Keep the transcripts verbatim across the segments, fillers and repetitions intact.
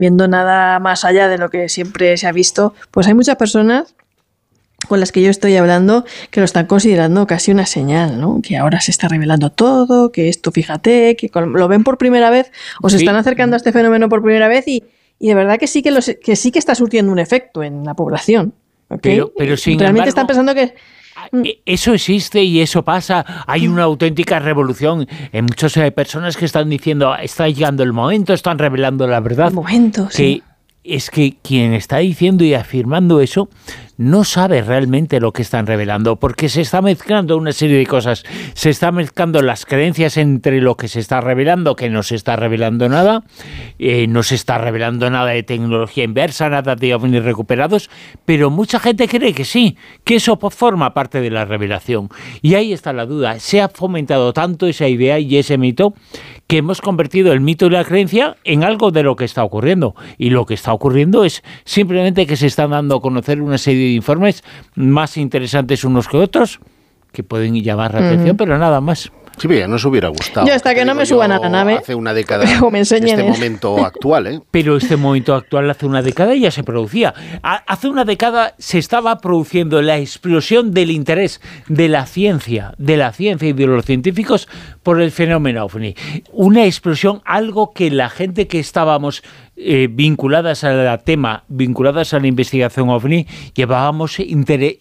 viendo nada más allá de lo que siempre se ha visto, pues hay muchas personas con las que yo estoy hablando que lo están considerando casi una señal, ¿no? Que ahora se está revelando todo, que esto, fíjate, que lo ven por primera vez o se sí. están acercando a este fenómeno por primera vez y, y de verdad que sí que, los, que sí que está surtiendo un efecto en la población. ¿Okay? Pero, pero sin Realmente embargo, están pensando que... Eso existe y eso pasa. Hay una auténtica revolución en muchas personas que están diciendo está llegando el momento, están revelando la verdad. El momento, que sí. Es que quien está diciendo y afirmando eso no sabe realmente lo que están revelando, porque se está mezclando una serie de cosas. Se está mezclando las creencias entre lo que se está revelando, que no se está revelando nada, eh, no se está revelando nada de tecnología inversa, nada de ovnis recuperados, pero mucha gente cree que sí, que eso forma parte de la revelación. Y ahí está la duda. Se ha fomentado tanto esa idea y ese mito que hemos convertido el mito y la creencia en algo de lo que está ocurriendo. Y lo que está ocurriendo es simplemente que se están dando a conocer una serie de informes más interesantes unos que otros, que pueden llamar la atención, uh-huh. pero nada más. Sí, pero ya nos hubiera gustado. Yo hasta que no me suban a la nave. Hace una década, este eso. momento actual, ¿eh? Pero este momento actual hace una década ya se producía. Hace una década se estaba produciendo la explosión del interés de la ciencia, de la ciencia y de los científicos por el fenómeno ovni. Una explosión, algo que la gente que estábamos eh, vinculadas al tema, vinculadas a la investigación ovni, llevábamos interés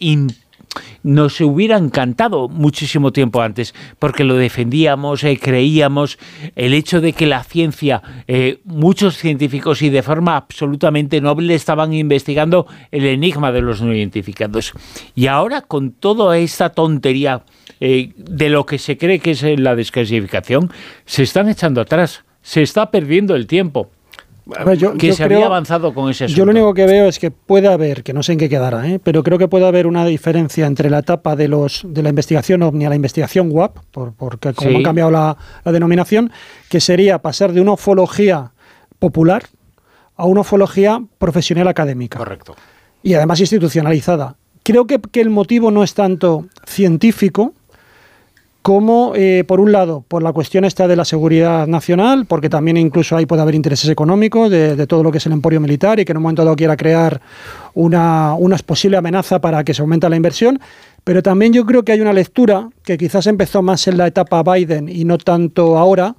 nos hubiera encantado muchísimo tiempo antes, porque lo defendíamos, eh, creíamos, el hecho de que la ciencia, eh, muchos científicos y de forma absolutamente noble estaban investigando el enigma de los no identificados. Y ahora, con toda esta tontería eh, de lo que se cree que es la desclasificación, se están echando atrás, se está perdiendo el tiempo. Ver, yo, que yo se creo, había avanzado con ese asunto. Yo lo único que veo es que puede haber, que no sé en qué quedará, ¿eh? pero creo que puede haber una diferencia entre la etapa de los de la investigación ovni a la investigación W A P, por, porque como sí. han cambiado la, la denominación, que sería pasar de una ufología popular a una ufología profesional académica. Correcto. Y además institucionalizada. Creo que, que el motivo no es tanto científico, como, eh, por un lado, por la cuestión esta de la seguridad nacional, porque también incluso ahí puede haber intereses económicos de, de todo lo que es el emporio militar y que en un momento dado quiera crear una, una posible amenaza para que se aumente la inversión, pero también yo creo que hay una lectura que quizás empezó más en la etapa Biden y no tanto ahora,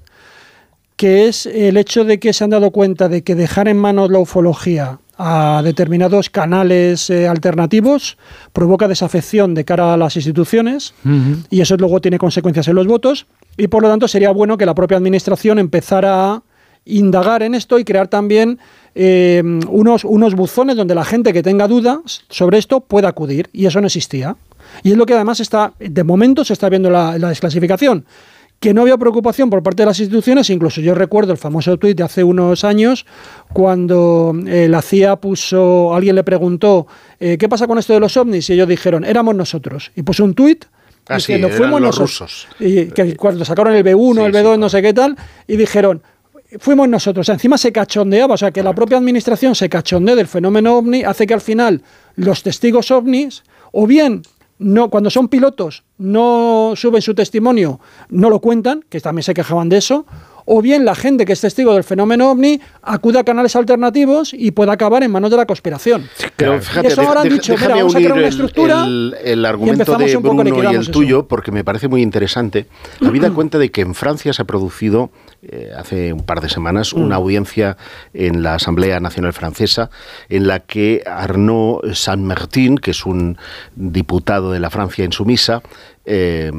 que es el hecho de que se han dado cuenta de que dejar en manos la ufología a determinados canales eh, alternativos provoca desafección de cara a las instituciones uh-huh. y eso luego tiene consecuencias en los votos y por lo tanto sería bueno que la propia administración empezara a indagar en esto y crear también eh, unos, unos buzones donde la gente que tenga dudas sobre esto pueda acudir y eso no existía. Y es lo que además está, de momento se está viendo la, la desclasificación. Que no había preocupación por parte de las instituciones, incluso yo recuerdo el famoso tuit de hace unos años, cuando eh, la C I A puso, alguien le preguntó, eh, ¿qué pasa con esto de los ovnis? Y ellos dijeron, éramos nosotros. Y puso un tuit ah, diciendo, sí, fuimos los nosotros. rusos. Y que cuando sacaron el B uno, sí, el B dos, sí, no sé qué tal, y dijeron, fuimos nosotros. O sea, encima se cachondeaba, o sea, que la propia administración se cachondeó del fenómeno ovni, hace que al final los testigos ovnis, o bien... No, cuando son pilotos no suben su testimonio, no lo cuentan, que también se quejaban de eso, o bien la gente que es testigo del fenómeno ovni acude a canales alternativos y puede acabar en manos de la conspiración. Pero fíjate, y eso ahora han de, dicho, déjame mira, vamos a crear una el, estructura el, el argumento de Bruno y el tuyo, eso. Porque me parece muy interesante. Habida cuenta de que en Francia se ha producido eh, hace un par de semanas una audiencia en la Asamblea Nacional Francesa en la que Arnaud Saint-Martin, que es un diputado de la Francia insumisa, eh,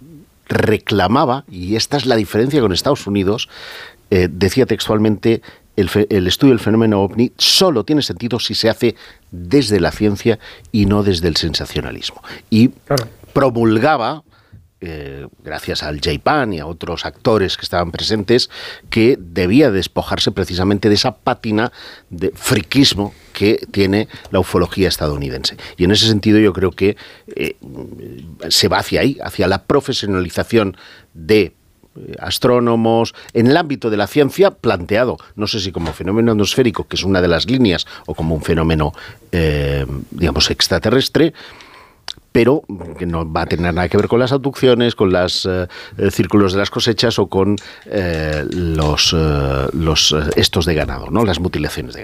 reclamaba, y esta es la diferencia con Estados Unidos, eh, decía textualmente, el, fe, el estudio del fenómeno ovni solo tiene sentido si se hace desde la ciencia y no desde el sensacionalismo. Y claro. promulgaba, eh, gracias al J P A N y a otros actores que estaban presentes, que debía despojarse precisamente de esa pátina de friquismo que tiene la ufología estadounidense. Y en ese sentido yo creo que eh, se va hacia ahí, hacia la profesionalización de astrónomos en el ámbito de la ciencia planteado, no sé si como fenómeno atmosférico, que es una de las líneas, o como un fenómeno, eh, digamos, extraterrestre, pero que no va a tener nada que ver con las abducciones, con los eh, círculos de las cosechas o con eh, los, eh, los estos de ganado, ¿no? Las mutilaciones de ganado.